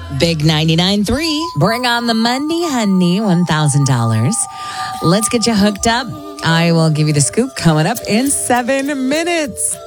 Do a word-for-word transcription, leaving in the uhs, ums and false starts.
Big ninety-nine point three. Bring on the money, honey, one thousand dollars. Let's get you hooked up. I will give you the scoop coming up in seven minutes.